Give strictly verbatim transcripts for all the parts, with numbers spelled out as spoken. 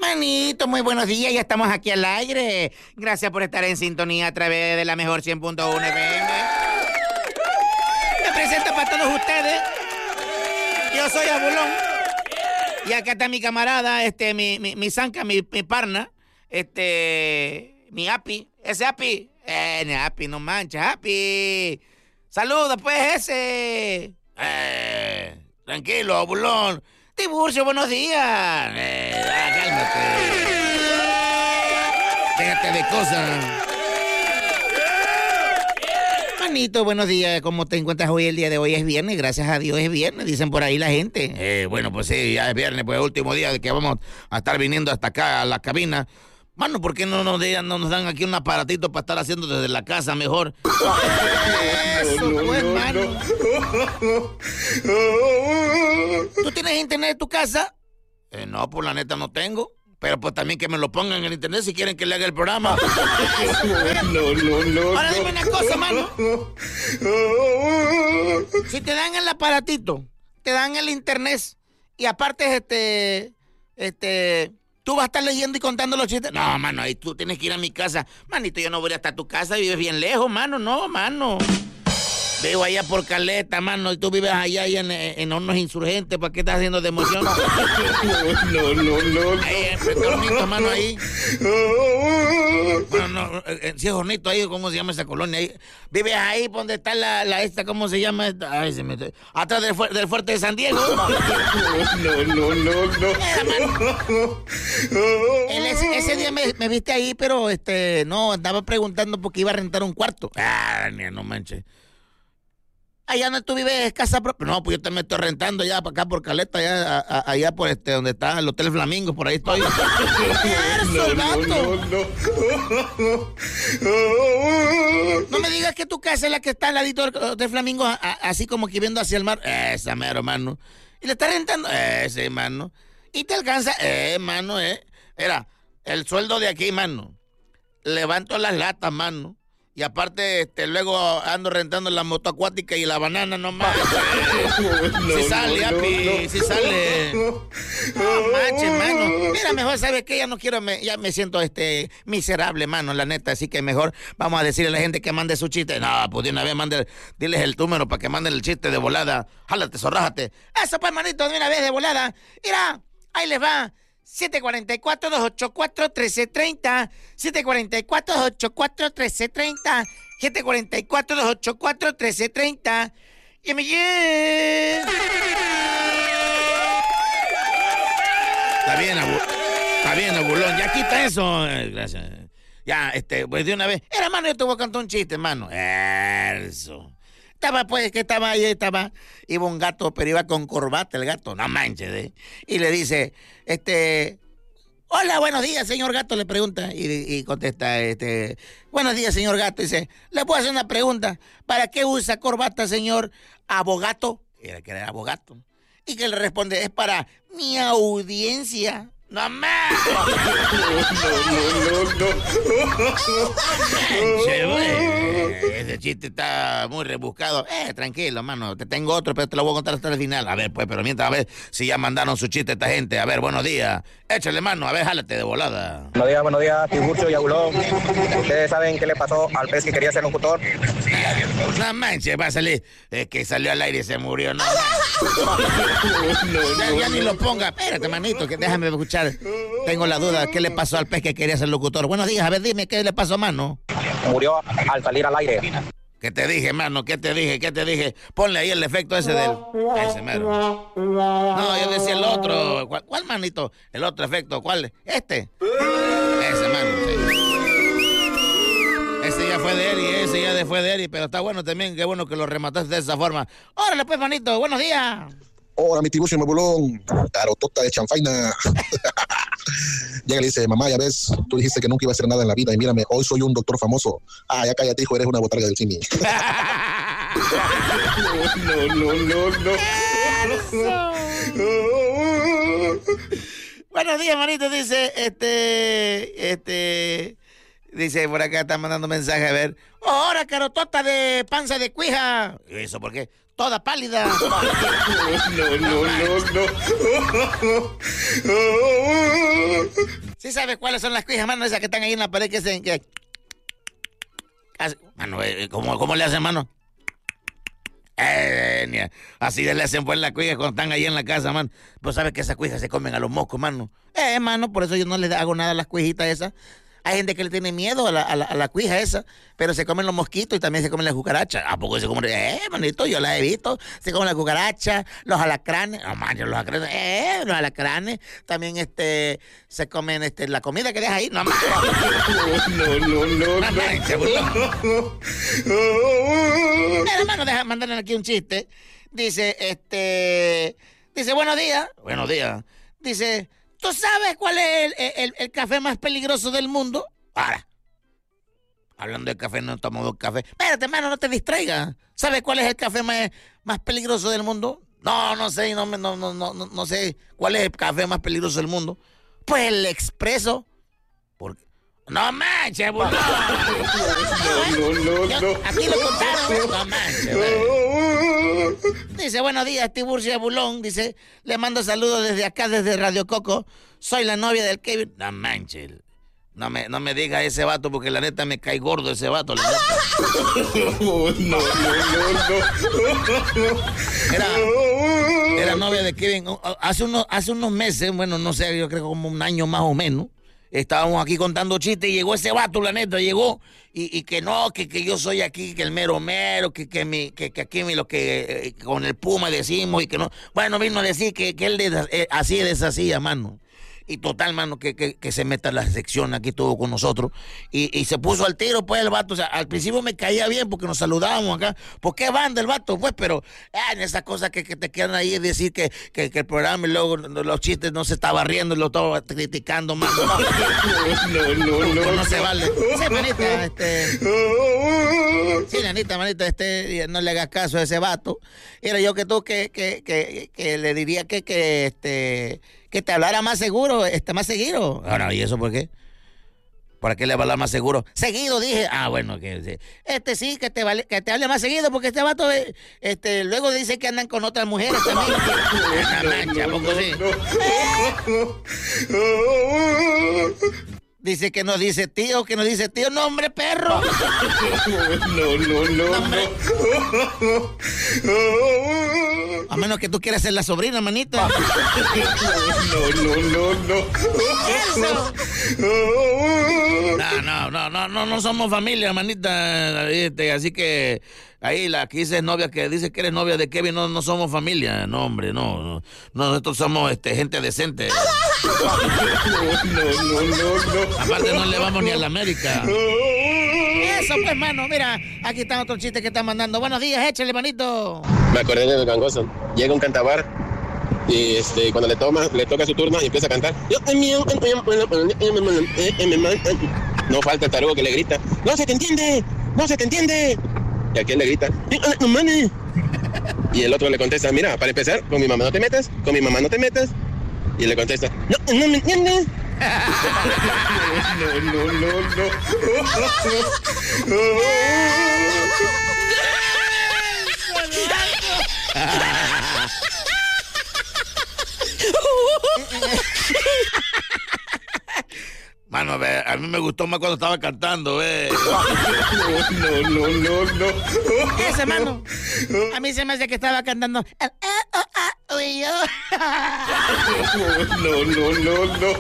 Manito, muy buenos días, ya estamos aquí al aire. Gracias por estar en sintonía a través de la mejor cien punto uno F M. Me presento para todos ustedes. Yo soy Abulón. Y acá está mi camarada, este, mi, mi, mi zanca, mi, mi parna, este, mi Api. Ese Api, eh, ni Api, no manches, Api. Saludos, pues, ese. Eh, tranquilo, Abulón. Tiburcio, buenos días. Eh, ah, cálmate. Déjate de cosas. Manito, buenos días. ¿Cómo te encuentras hoy? El día de hoy es viernes. Gracias a Dios es viernes, dicen por ahí la gente. Eh, bueno, pues sí, ya es viernes, pues el último día de que vamos a estar viniendo hasta acá a la cabina. Mano, ¿por qué no nos, de, no nos dan aquí un aparatito para estar haciendo desde la casa mejor? Eso, pues, mano. ¿Tú tienes internet en tu casa? Eh, no, pues la neta no tengo. Pero pues también que me lo pongan en el internet si quieren que le haga el programa. No, no, no. Ahora dime una cosa, mano. Si te dan el aparatito, te dan el internet y aparte este, este, tú vas a estar leyendo y contando los chistes. No, mano, ahí tú tienes que ir a mi casa. Manito, yo no voy hasta tu casa, vives bien lejos, mano. No, mano. Vivo allá por Caleta, mano, y tú vives allá, allá en, en Hornos Insurgentes. ¿Para qué estás haciendo de emoción? No, no, no, no. Ahí, en Hornito, mano, ahí. Bueno, no, si es Hornito ahí, ¿cómo se llama esa colonia ahí? Vives ahí, donde está la, la esta, ¿cómo se llama esta? Ay, se me... Atrás del, fu del fuerte de San Diego. No, no, no, no. Mira, mano. El, ese, ese día me, me viste ahí, pero este, no, andaba preguntando porque iba a rentar un cuarto. Ah, no manches. Allá donde tú vives, casa propia. No, pues yo también estoy rentando allá para acá por Caleta, allá, a, a, allá por este, donde está el Hotel Flamingo, por ahí estoy. No, no, no, no. No me digas que tu casa es la que está al ladito del Hotel Flamingo, a, a, así como que viendo hacia el mar. Esa, mero, mano. Y le estás rentando. Ese, mano. Y te alcanza. Eh, mano, eh. Era, el sueldo de aquí, mano. Levanto las latas, mano. Y aparte, este, luego ando rentando la moto acuática y la banana nomás. No, si sale, no, Api, no, no. si sale. No manches, mano. Mira, mejor, ¿sabes qué? Ya no quiero, me, ya me siento este miserable, mano, la neta. Así que mejor vamos a decirle a la gente que mande su chiste. No, pues de una vez mande, diles el número para que manden el chiste de volada. Jálate, zorrájate. Eso pues, manito, de una vez de volada. Mira, ahí les va. siete cuatro cuatro, dos ocho cuatro, uno tres tres cero. siete cuatro cuatro, dos ocho cuatro, uno tres tres cero. siete cuatro cuatro, dos ocho cuatro, uno tres tres cero. Y me lleva. Está bien, abu está bien, Abulón. Ya quita eso. Gracias. Ya, este, pues de una vez. Era, mano, yo te voy a cantar un chiste, mano. Eso. Estaba, pues, que estaba ahí, estaba, iba un gato, pero iba con corbata el gato, no manches, ¿eh? Y le dice, este, hola, buenos días, señor gato, le pregunta, y, y contesta, este, buenos días, señor gato, dice, ¿le puedo hacer una pregunta? ¿Para qué usa corbata, señor abogato? Era que era abogato. Y que le responde, es para mi audiencia. ¡No más! No, no, no, no. Ese chiste está muy rebuscado. Eh, tranquilo, mano. Te tengo otro, pero te lo voy a contar hasta el final. A ver, pues, pero mientras, a ver si ya mandaron su chiste esta gente. A ver, buenos días. Échale mano, a ver, jálate de volada. Buenos días, buenos días, Tiburcio y Abulón. ¿Ustedes saben qué le pasó al pez que quería ser locutor? No manches, va a salir. Es que salió al aire y se murió, ¿no? no, ya, ya ni lo ponga. Espérate, manito, que déjame escuchar. Tengo la duda, ¿qué le pasó al pez que quería ser locutor? Buenos días, a ver, dime, ¿qué le pasó, mano? Murió al salir al aire. ¿Qué te dije, mano? ¿Qué te dije? ¿Qué te dije? Ponle ahí el efecto ese del... Ese mero. No, yo decía el otro. ¿Cuál, cuál manito? El otro efecto, ¿cuál? ¿Este? Ese, mano, sí. Ese ya fue de Eri, ese ya fue de Eri, pero está bueno también, qué bueno que lo remataste de esa forma. Órale, pues, manito, buenos días. Hola, mi Tiburcio y mi Abulón, carotota de chanfaina. Llega y le dice, mamá, ya ves, tú dijiste que nunca iba a hacer nada en la vida y mírame, hoy soy un doctor famoso. Ah, ya cállate, hijo, eres una botarga del cine. no, no, no, no. Buenos días, manito, dice, este, este, dice, por acá está mandando mensaje, a ver. Ahora, carotota de panza de cuija. ¿Y eso por qué? toda pálida. No, no, no, no. ¿Sí sabes cuáles son las cuijas, mano? Esas que están ahí en la pared que se... Que... Mano, ¿cómo, ¿cómo le hacen, mano? Eh, así le hacen pues las cuijas cuando están ahí en la casa, mano. Pues sabes que esas cuijas se comen a los moscos, mano. Eh, mano, por eso yo no les hago nada a las cuijitas esas. Hay gente que le tiene miedo a la, a la, a la cuija esa, pero se comen los mosquitos y también se comen las cucarachas. ¿A poco se comen? Eh, manito, yo las he visto. Se comen las cucarachas, los alacranes. No, man, los alacranes, eh, los alacranes. También este, se comen este, la comida que deja ahí. No, man. No, no, no, no. No, man, se burló. Mira, hermano, deja mandarle aquí un chiste. Dice, este, dice, buenos días. Buenos días. Dice... ¿Tú sabes cuál es el, el, el café más peligroso del mundo? Ahora, hablando de café, no tomamos café. Espérate, hermano, no te distraigas. ¿Sabes cuál es el café más, más peligroso del mundo? No, no sé, no, no, no, no, no sé cuál es el café más peligroso del mundo. Pues el expreso. Porque... No manches, burlón. No, no, no, no. Aquí lo contaron. No manches, güey. Dice, buenos días, Tiburcia Bulón. Dice, le mando saludos desde acá, desde Radio Coco. Soy la novia del Kevin. No manches. No me, no me diga ese vato porque la neta me cae gordo ese vato. La neta. No, no, no, no. Era, era novia de Kevin. Hace unos, hace unos meses, bueno, no sé, yo creo como un año más o menos. Estábamos aquí contando chistes y llegó ese vato, la neta, llegó y, y que no, que, que yo soy aquí, que el mero mero, que, que, mi, que, que aquí mi, lo que eh, con el Puma decimos y que no. Bueno, vino a decir que, que él des, eh, así deshacía, mano. Y total, mano, que, que, que se meta en la sección aquí todo con nosotros. Y, y se puso al tiro, pues, el vato. O sea, al principio me caía bien porque nos saludábamos acá. ¿Por qué banda el vato? Pues, pero ah, en esas cosas que, que te quedan ahí es decir que, que, que el programa y luego los chistes no se estaba riendo y lo estaba criticando, mano. No, No, no, no. no se vale. Sí, manita, este... Sí, nanita, manita, este, no le hagas caso a ese vato. Era yo que tú que, que, que, que le diría que, que, este, que te hablara más seguro, este, más seguido. Ahora, ¿y eso por qué? ¿Para qué le va a hablar más seguro? Seguido, dije. Ah, bueno, que este sí, que te, vale, que te hable más seguido, porque este vato, este, luego dice que andan con otras mujeres también. Una mancha, ¿a poco sí? Dice que no dice tío, que no dice tío, no, hombre, perro. No, no, no, no. A menos que tú quieras ser la sobrina, manita. No, no, no, no. Eso. No, no, no, no, no, no somos familia, manita. Este, así que ahí la que dice novia, que dice que eres novia de Kevin, no, no somos familia. No, hombre, no, no. Nosotros somos este, gente decente. No, no, no, no. Aparte no le vamos ni a la América. Eso pues, mano, mira, aquí está otro chiste que están mandando. Buenos días, échale, manito. Me acordé del gangoso. Llega un cantabar y este, cuando le toma, le toca su turno y empieza a cantar. No falta el tarugo que le grita: ¡No se te entiende! ¡No se te entiende! Y aquel le grita: y el otro le contesta: mira, para empezar, con mi mamá no te metas, con mi mamá no te metas. Y le contesta: no, no me entiendes. No, no, no, no. Mano, ve, a mí me gustó más cuando estaba cantando, ve. No, no, no, no. Ese, mano. A mí se me hace que estaba cantando. No, no, no, no.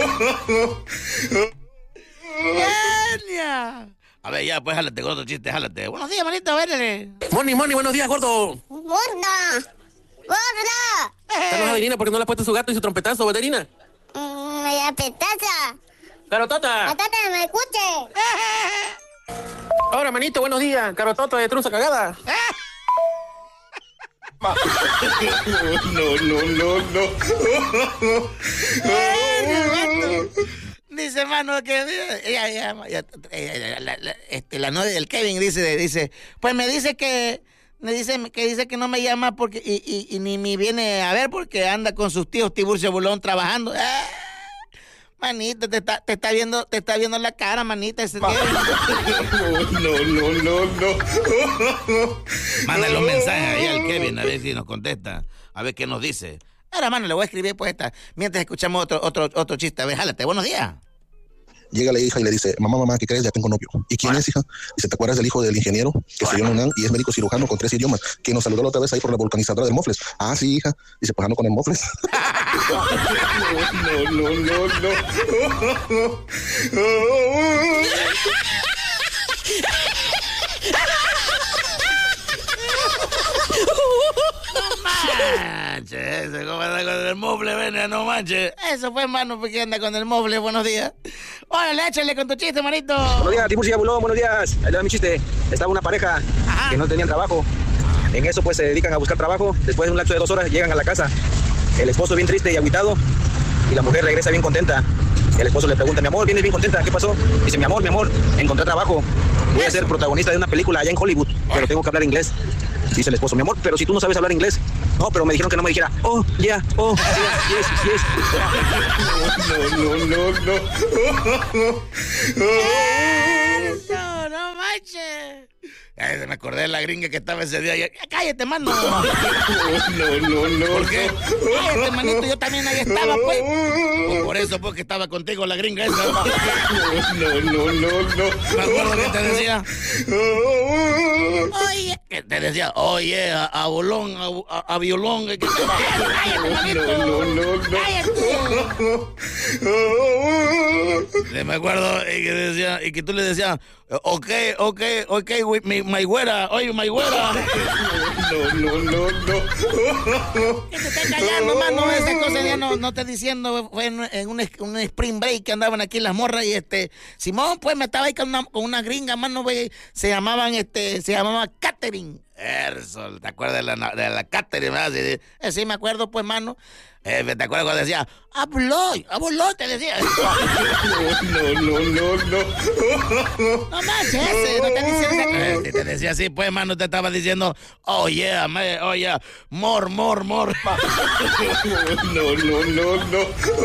¡Genia! A ver, ya, pues jálate con otro chiste, jálate. Buenos días, manito, vénele. Moni, Moni, buenos días, gordo. ¡Gorda! ¡Gorda! Carlos Adelina, ¿por qué no le has puesto su gato y su trompetazo, veterina? Mm, ¡Me da petaza! ¡Carotota! ¡Patata, me escuche! Ahora, manito, buenos días. Carotota de trunza cagada. No, no, no, no. Dice, hermano, que ella, ella, ella, ella, la, la, este, la novia del Kevin dice, dice, pues me dice que me dice que dice que no me llama porque y, y, y ni me viene a ver porque anda con sus tíos Tiburcio Bulón trabajando. ¡Ah! Manito, te está, te está viendo, te está viendo la cara, manita. Ese No, no, no, no, no. Mándale un mensaje ahí al Kevin, a ver si nos contesta, a ver qué nos dice. Ahora, mano, le voy a escribir pues esta, mientras escuchamos otro, otro, otro chiste. A ver, jálate, buenos días. Llega la hija y le dice, mamá, mamá, ¿qué crees? Ya tengo novio. ¿Y quién es, hija? Dice, ¿te acuerdas del hijo del ingeniero que se llama Unán y es médico cirujano con tres idiomas, que nos saludó la otra vez ahí por la vulcanizadora del Mofles? Ah, sí, hija. Dice, pues ando con el Mofles. No, no, no, no. Manches, ese cómo anda con el mofle, ven, no manches. Eso fue, mano, porque anda con el mofle. Buenos días. Órale, échale con tu chiste, manito. Buenos días, Tiburcio y Abulón, buenos días. Ahí le va mi chiste. Estaba una pareja Ajá. que no tenían trabajo. En eso pues se dedican a buscar trabajo. Después de un lapso de dos horas llegan a la casa. El esposo bien triste y agüitado y la mujer regresa bien contenta. El esposo le pregunta, mi amor, vienes bien contenta, ¿qué pasó? Dice, mi amor, mi amor, encontré trabajo. Voy a ser protagonista de una película allá en Hollywood, pero tengo que hablar inglés. Dice el esposo, mi amor, pero si tú no sabes hablar inglés. No, pero me dijeron que no me dijera, oh, yeah, oh, yes, yes, yes. No, no, no, no. Eso, no manches. Ay, me acordé de la gringa que estaba ese día. Cállate, mano. No, no, no. ¿Por qué? Cállate, manito, yo también ahí estaba, pues. Pues por eso, porque estaba contigo la gringa esa. No, no, no, no. Me acuerdo que te decía. Oye, que te decía, oye, a, a bolón, a, a, a violón. Que te... Cállate, manito. No, no, no. Cállate. Me acuerdo y que decía, y que tú le decías, ok, ok, ok, mi, my güera, oye, my güera. No, no, no, no. Que te estás callando, mano, esas cosas ya no, no estoy diciendo. Fue en, en un, un spring break que andaban aquí las morras y este, Simón, pues me estaba ahí con una, con una gringa, mano, wey, se llamaban, este, se llamaba Catherine. Eso, ¿te acuerdas de la, de la Catherine? ¿Verdad? Sí, sí, me acuerdo, pues, mano. Eh, ¿Te acuerdas cuando decía, Abuloy, Abuloy, te decía? No, no, no, no. No manches, ese, no te decía esa... Si te decía así, pues, mano, te estaba diciendo, oh, yeah, man, oh, yeah, more, more, more. No, no, no, no.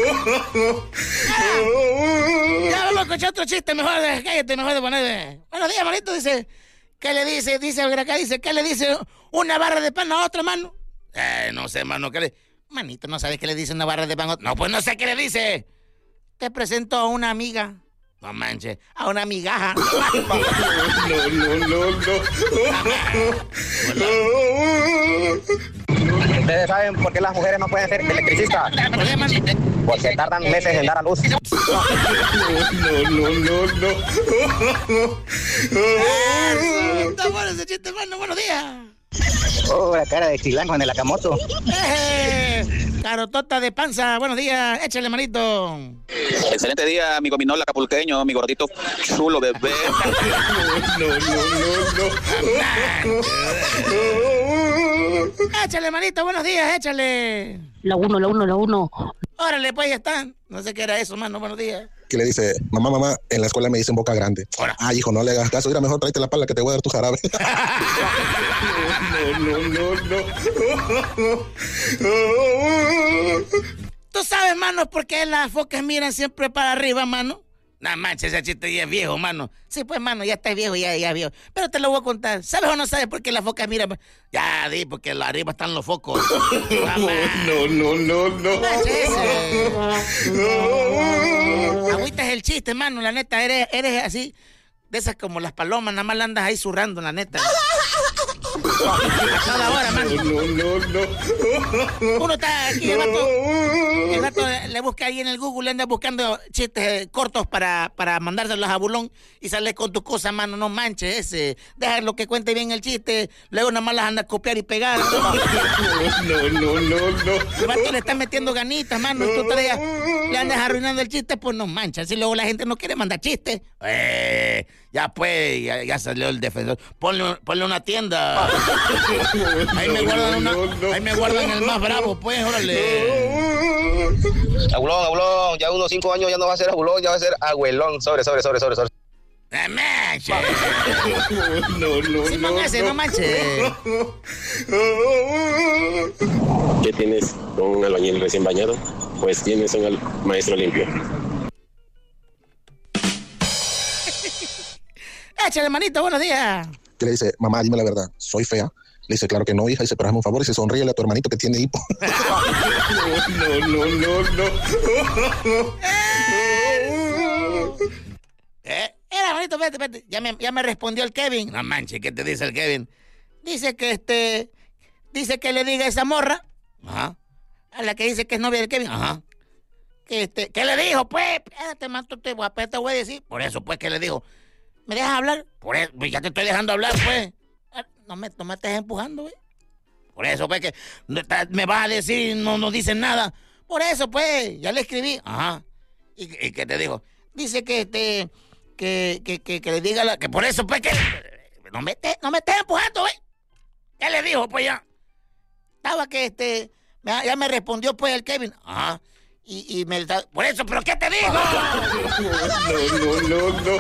Ya vamos a escuchar otro chiste, mejor, de, cállate, mejor de poner. Buenos días, manito, dice, ¿qué le dice? Dice, acá dice, ¿qué le dice una barra de pan a otra, mano? Eh, no sé, mano, ¿qué le... Manito, ¿no sabes qué le dice una barra de pan a otra? No, pues no sé qué le dice. Te presento a una amiga. No manches, a una migaja. No, no, no, no. ¿Ustedes saben por qué las mujeres no pueden ser electricistas? ¿Por qué, man? Porque tardan meses en dar a luz. No, no, no, no. Eso, está bueno ese chiste, mano. Buenos días. Oh, la cara de chilango en el Akamoto. Eh, carotota de panza. Buenos días. Échale, manito. Excelente día, mi gominola acapulqueño, mi gordito chulo bebé. No, no, no, no. Échale, manito. Buenos días. Échale. La uno, la uno, la uno. Órale, pues ya están. No sé qué era eso, mano. Buenos días. Que le dice, mamá, mamá, en la escuela me dicen boca grande. Ahora. Ah, hijo, no le hagas caso. Mira, mejor tráete la pala que te voy a dar tu jarabe. No, no, no, no. ¿Tú sabes, mano, por qué las focas miran siempre para arriba, mano? No manches, ese chiste ya es viejo, mano. Sí, pues, mano, ya está viejo, ya, ya es viejo. Pero te lo voy a contar. ¿Sabes o no sabes por qué las focas miran? Ya, di, porque arriba están los focos. No, no, no, no. Manches, agüita es el chiste, mano, la neta. Eres, eres así, de esas como las palomas, nada más la andas ahí zurrando, la neta. A toda hora, mano. No, no, no. Uno está aquí, el vato, el vato le busca ahí en el Google, le anda buscando chistes eh, cortos para, para mandárselos a Bulón y sale con tus cosas, mano, no manches ese. Déjalo que cuente bien el chiste, luego nada más las anda a copiar y pegar. No, no, no, no. El vato le está metiendo ganitas, mano, y tú todavía le andas arruinando el chiste, pues no manches. Y luego la gente no quiere mandar chistes. Eh, ya pues, ya, ya salió el defensor. Ponle, ponle una tienda. Ahí me guardan una, ahí me guardan el más bravo, pues, órale. Abulón, abulón, ya unos cinco años ya no va a ser abulón, ya va a ser abuelón. Sobre, sobre, sobre, sobre, sobre. ¡No manches! No, no, Sí, no. póngase, no manches. ¿Qué tienes con un albañil recién bañado? Pues tienes un al- maestro limpio. Échale, manito, buenos días. Que le dice, mamá, dime la verdad, ¿soy fea? Le dice, claro que no, hija. Dice, pero hazme un favor y se sonríe a tu hermanito que tiene hipo. No, no, no, no. Eh, era, manito, vete, vete. Ya me, ya me respondió el Kevin. No manches, ¿qué te dice el Kevin? Dice que este... Dice que le diga a esa morra. Ajá. A la que dice que es novia del Kevin. Ajá. Que este... ¿Qué le dijo? Pues, espérate, manto, te voy a, te voy a decir. Por eso, pues, ¿qué le dijo? ¿Me dejas hablar? Por eso, pues, ya te estoy dejando hablar, pues. No me, no me estés empujando, güey. Por eso, pues, que me vas a decir y no, no dices nada. Por eso, pues, ya le escribí. Ajá. ¿Y, y qué te dijo? Dice que, este, que, que, que, que le diga la... Que por eso, pues, que... No me, te, no me estés empujando, güey. ¿Qué le dijo, pues, ya? Estaba que, este... Ya me respondió, pues, el Kevin. Ajá. Y, y me... Por eso, ¿pero qué te digo? No, no, no,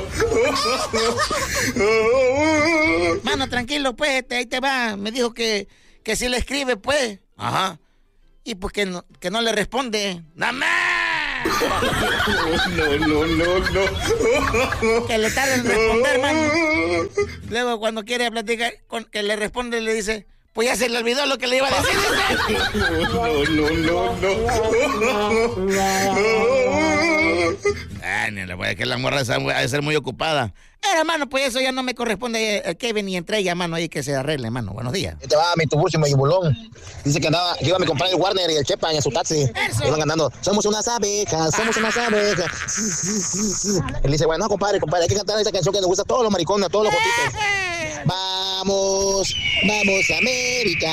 no. Mano, tranquilo, pues, este, ahí te va. Me dijo que, que si le escribe, pues. Ajá. Y pues que no, que no le responde. ¡Nada más! No, no, no, no. Que le tarda en responder, mano. Luego, cuando quiere platicar, con, que le responde, le dice... Pues ya se le olvidó lo que le iba a decir. No, no, no, no. Ay, ni le voy a decir que la morra ha de ser muy ocupada. Era, mano, pues eso ya no me corresponde a Kevin y entre ella, mano, ahí que se arregle, mano. Buenos días. Te va mi Tiburcio, mi bulón. Dice que andaba, que iba a mi compadre el Warner y el Chepa en su taxi. Iban andando, somos unas abejas, somos unas abejas. Él dice, bueno, compadre, compadre, hay que cantar esa canción que nos gusta a todos los maricones, a todos los jotitos. Vamos, vamos a América.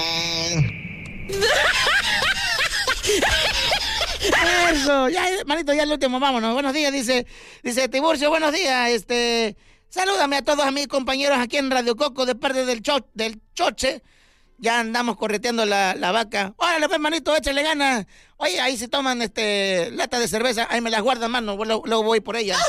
Eso, ya, manito, ya el último, vámonos. Buenos días, dice, dice Tiburcio, buenos días, este, salúdame a todos a mis compañeros aquí en Radio Coco de parte del, cho, del Choche. Ya andamos correteando la, la vaca. Órale, pues, manito, échale ganas. Oye, ahí se toman este lata de cerveza, ahí me las guardan, mano, luego, luego voy por ellas.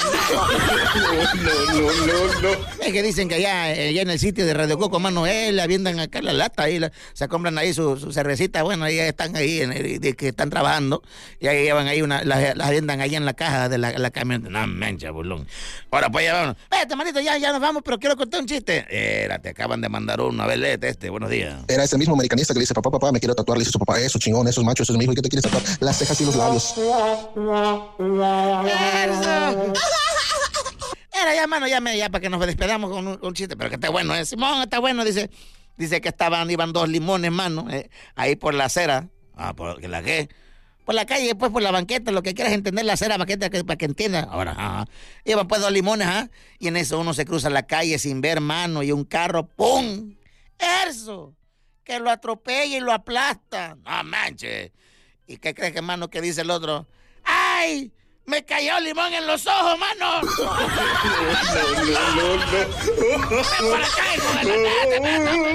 No, no, no, no. Es que dicen que allá, allá en el sitio de Radio Coco, mano, eh, le aviendan acá la lata, ahí la, se compran ahí su, su cervecita, bueno, ahí están ahí, en el, de que están trabajando, y ahí llevan ahí una, las, las aviendan ahí en la caja de la, la camioneta. No, mancha, bulón. Ahora, pues ya vámonos. Espérate, manito, ya, ya nos vamos, pero quiero contar un chiste. Era, te acaban de mandar uno, a ver, léete este, buenos días. Era ese mismo americanista que le dice, papá, papá, me quiero tatuar. Le dice su papá, eso, chingón, eso es macho, eso es mi hijo, ¿y qué te quieres tatuar? Las cejas y los labios. Eso. Era ya, mano, ya, me, ya para que nos despedamos con un, un chiste, pero que está bueno, ¿eh? Simón, está bueno, dice, dice que estaban, iban dos limones, mano, eh, ahí por la acera, ah, por la que, por la calle, después por la banqueta, lo que quieras entender, la acera, banqueta, que, para que entiendan, ahora, ajá, iban pues dos limones, ¿ah? Y en eso uno se cruza la calle sin ver, mano, y un carro, ¡pum! ¡Eso! Que lo atropella y lo aplasta, no manches. ¿Y qué crees que, mano, que dice el otro? ¡Ay! ¡Me cayó limón en los ojos, mano! No, no, no, no. ¡Ven por acá, hijo de la neta!